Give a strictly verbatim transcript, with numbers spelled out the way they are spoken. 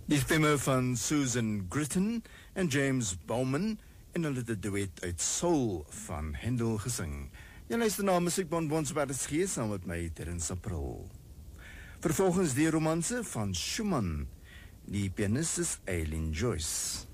Die stemme van Susan Gritton en James Bowman en hulle het 'n duet uit Soul van Handel gesing. Jy luister na Musiekbonbons by die Skies saam met my Terrence April. Vervolgens die romanse van Schumann. Die pianist is Eileen Joyce.